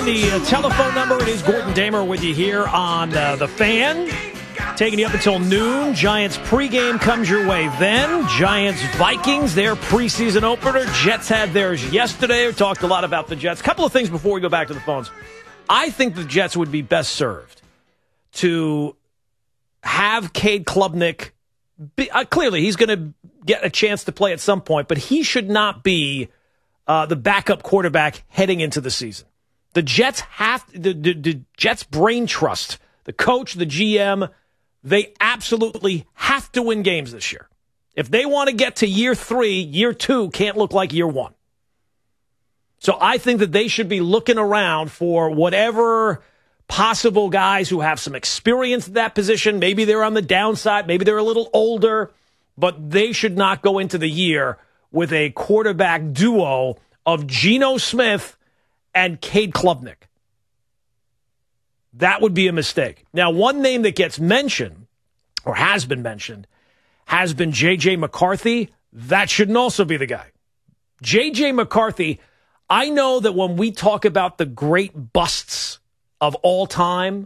the telephone number. It is Gordon Damer with you here on The Fan. Taking you up until noon. Giants pregame comes your way then. Giants-Vikings, their preseason opener. Jets had theirs yesterday. We talked a lot about the Jets. A couple of things before we go back to the phones. I think the Jets would be best served to have Cade Klubnik. Clearly, he's going to get a chance to play at some point, but he should not be the backup quarterback heading into the season. The Jets the Jets brain trust, the coach, the GM, they absolutely have to win games this year. If they want to get to year 3, year 2 can't look like year 1. So I think that they should be looking around for whatever possible guys who have some experience at that position. Maybe they're on the downside. Maybe they're a little older. But they should not go into the year with a quarterback duo of Geno Smith and Cade Klubnik. That would be a mistake. Now, one name that gets mentioned, or has been mentioned, has been J.J. McCarthy. That shouldn't also be the guy. J.J. McCarthy, I know that when we talk about the great busts of all time,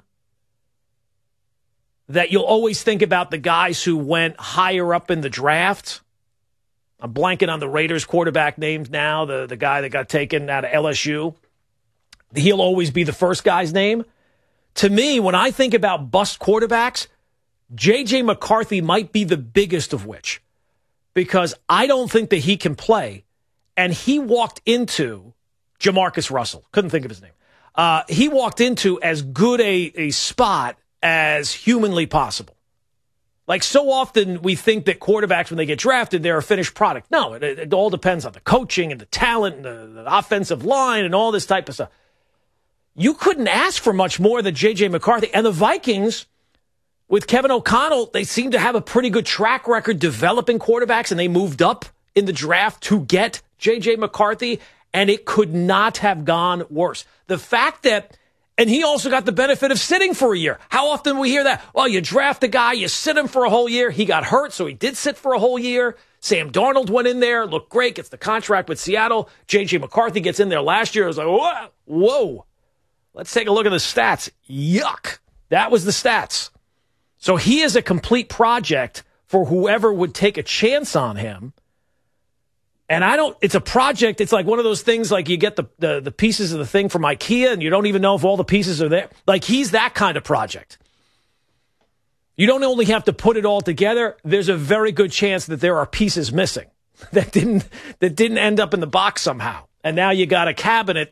that you'll always think about the guys who went higher up in the draft. I'm blanking on the Raiders quarterback names now, the guy that got taken out of LSU. He'll always be the first guy's name. To me, when I think about bust quarterbacks, J.J. McCarthy might be the biggest of which, because I don't think that he can play. And he walked into Jamarcus Russell. Couldn't think of his name. He walked into as good a spot as humanly possible. Like, so often we think that quarterbacks, when they get drafted, they're a finished product. No, it all depends on the coaching and the talent and the offensive line and all this type of stuff. You couldn't ask for much more than J.J. McCarthy. And the Vikings, with Kevin O'Connell, they seem to have a pretty good track record developing quarterbacks, and they moved up in the draft to get J.J. McCarthy, and it could not have gone worse. The fact that, and he also got the benefit of sitting for a year. How often we hear that? Well, you draft a guy, you sit him for a whole year. He got hurt, so he did sit for a whole year. Sam Darnold went in there, looked great, gets the contract with Seattle. J.J. McCarthy gets in there last year. It was like, whoa. Let's take a look at the stats. Yuck. That was the stats. So he is a complete project for whoever would take a chance on him. And it's a project. It's like one of those things, like you get the pieces of the thing from IKEA and you don't even know if all the pieces are there. Like, he's that kind of project. You don't only have to put it all together. There's a very good chance that there are pieces missing that didn't end up in the box somehow. And now you got a cabinet